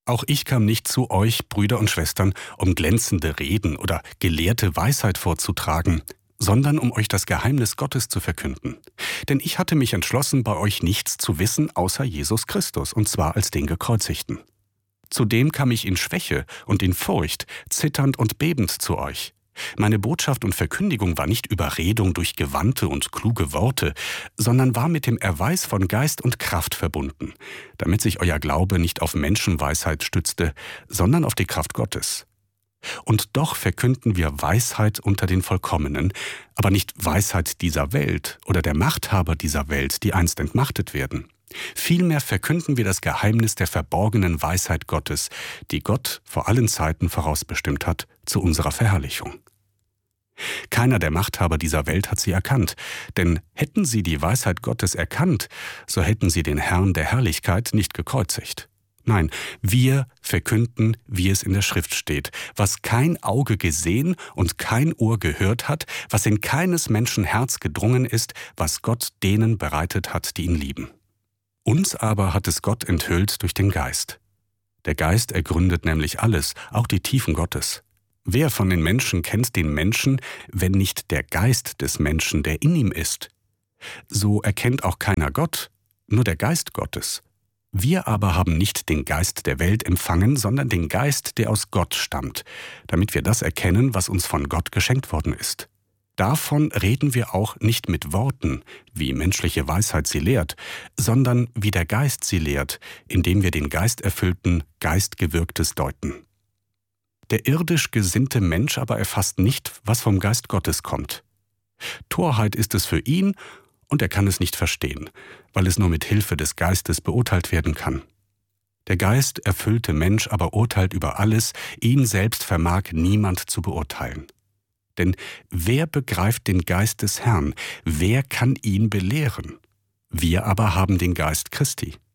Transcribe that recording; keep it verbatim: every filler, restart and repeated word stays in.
Auch ich kam nicht zu euch, Brüder und Schwestern, um glänzende Reden oder gelehrte Weisheit vorzutragen, sondern um euch das Geheimnis Gottes zu verkünden. Denn ich hatte mich entschlossen, bei euch nichts zu wissen, außer Jesus Christus, und zwar als den Gekreuzigten. Zudem kam ich in Schwäche und in Furcht, zitternd und bebend zu euch. Meine Botschaft und Verkündigung war nicht Überredung durch gewandte und kluge Worte, sondern war mit dem Erweis von Geist und Kraft verbunden, damit sich euer Glaube nicht auf Menschenweisheit stützte, sondern auf die Kraft Gottes. Und doch verkünden wir Weisheit unter den Vollkommenen, aber nicht Weisheit dieser Welt oder der Machthaber dieser Welt, die einst entmachtet werden. Vielmehr verkünden wir das Geheimnis der verborgenen Weisheit Gottes, die Gott vor allen Zeiten vorausbestimmt hat, zu unserer Verherrlichung. Keiner der Machthaber dieser Welt hat sie erkannt, denn hätten sie die Weisheit Gottes erkannt, so hätten sie den Herrn der Herrlichkeit nicht gekreuzigt. Nein, wir verkünden, wie es in der Schrift steht, was kein Auge gesehen und kein Ohr gehört hat, was in keines Menschen Herz gedrungen ist, was Gott denen bereitet hat, die ihn lieben. Uns aber hat es Gott enthüllt durch den Geist. Der Geist ergründet nämlich alles, auch die Tiefen Gottes. Wer von den Menschen kennt den Menschen, wenn nicht der Geist des Menschen, der in ihm ist? So erkennt auch keiner Gott, nur der Geist Gottes. Wir aber haben nicht den Geist der Welt empfangen, sondern den Geist, der aus Gott stammt, damit wir das erkennen, was uns von Gott geschenkt worden ist. Davon reden wir auch nicht mit Worten, wie menschliche Weisheit sie lehrt, sondern wie der Geist sie lehrt, indem wir den geisterfüllten, Geistgewirktes deuten. Der irdisch gesinnte Mensch aber erfasst nicht, was vom Geist Gottes kommt. Torheit ist es für ihn, und er kann es nicht verstehen, weil es nur mit Hilfe des Geistes beurteilt werden kann. Der geisterfüllte Mensch aber urteilt über alles, ihn selbst vermag niemand zu beurteilen. Denn wer begreift den Geist des Herrn? Wer kann ihn belehren? Wir aber haben den Geist Christi.